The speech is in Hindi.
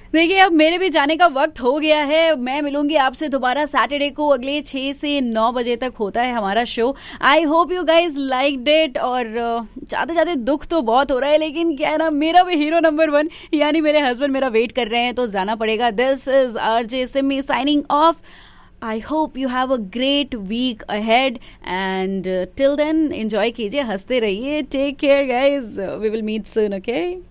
देखिए अब मेरे भी जाने का वक्त हो गया है। मैं मिलूंगी आपसे दोबारा सैटरडे को, अगले 6 से 9 बजे तक होता है हमारा show. I hope you guys liked it. और जाते जाते दुख तो बहुत हो रहा है, लेकिन क्या है ना, मेरा भी हीरो नंबर 1 यानी मेरे हस्बैंड मेरा वेट कर रहे हैं, तो जाना पड़ेगा। This is RJ Simi signing off. I hope you have a great week ahead and till then enjoy कीजिए, हंसते रहिए। Take care guys, we will meet soon, okay.